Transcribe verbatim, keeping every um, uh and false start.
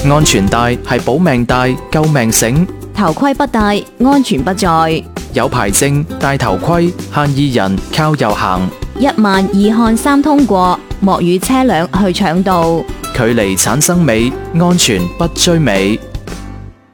安全帶係保命帶、救命繩。 頭盔不戴，安全不在。 有牌證戴頭盔，限二人靠右行。 一慢二看三通過，莫與車輛去搶道。 距離產生美，安全不追尾。